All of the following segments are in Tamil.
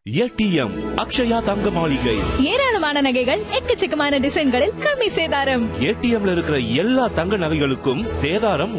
ஏடிஎம் அக்ஷயா தங்க மாளிகை. ஏராளமான நகைகள் எக்கச்சக்கமான டிசைன்களில் கம்மி சேதாரம். ஏடிஎம்ல இருக்கிற எல்லா தங்க நகைகளுக்கும் சேதாரம்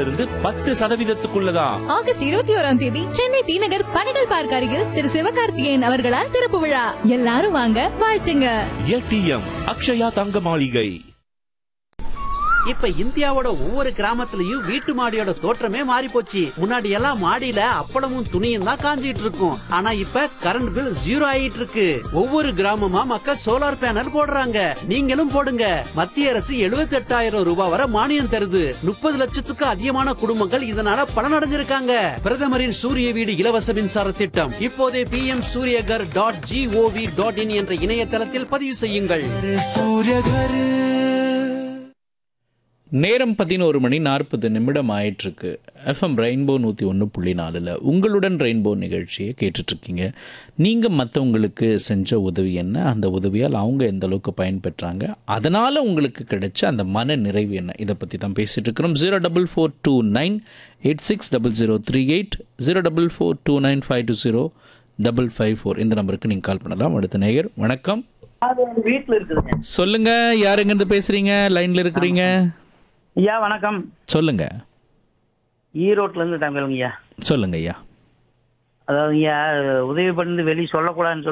1% ஆகஸ்ட் 21ஆம் தேதி சென்னை டி நகர் பனகல் பார்க் அருகில் திரு சிவகார்த்திகேயன் அவர்களால் திறப்பு விழா. எல்லாரும் வாங்க, வாழ்த்துங்க. ஏடிஎம் அக்ஷயா தங்க மாளிகை. இப்ப இந்தியாவோட ஒவ்வொரு கிராமத்துலயும் வீட்டு மாடியோட தோற்றமே மாறி போச்சு. முன்னாடி எல்லாம் மாடியில அப்பளமும் துணியும் தான் காஞ்சிட்டு இருக்கும். ஆனா இப்ப கரண்ட் பில் 0 ஆயிட்டு இருக்கு. ஒவ்வொரு கிராமமா மக்கள் சோலார் பேனல் போடுறாங்க. நீங்களும் போடுங்க. மத்திய அரசு 78,000 ரூபாய் வரை மானியம் தருது. 30 லட்சத்துக்கு அதிகமான குடும்பங்கள் இதனால பலனடைஞ்சிருக்காங்க. பிரதமரின் சூரிய வீடு இலவச மின்சார திட்டம் இப்போதே pmsuryagar.gov.in என்ற இணையதளத்தில் பதிவு செய்யுங்கள். நேரம் 11:40 ஆயிட்டிருக்கு. எஃப்எம் ரெயின்போ 101.4 உங்களுடன் ரெயின்போ நிகழ்ச்சியை கேட்டுட்ருக்கீங்க. நீங்கள் மற்றவங்களுக்கு செஞ்ச உதவி என்ன, அந்த உதவியால் அவங்க எந்த அளவுக்கு பயன்பெற்றாங்க, அதனால் உங்களுக்கு கிடைச்ச அந்த மன நிறைவு என்ன, இதை பற்றி தான் பேசிகிட்டு இருக்கிறோம். 04429860038 04429520554 இந்த நம்பருக்கு நீங்கள் கால் பண்ணலாம். அடுத்த நேயர் வணக்கம். வீட்டுல இருக்குதுங்க. சொல்லுங்க, யாருங்கிருந்து பேசுறீங்க? லைன்ல இருக்கிறீங்க? ஐயா வணக்கம். சொல்லுங்க. ஈரோட்ல இருந்து தமிழ்ங்க ஐயா. சொல்லுங்க ஐயா. அதாவது ஐயா, உதவி பண்ணி வெளியே சொல்லக்கூடாதுன்னு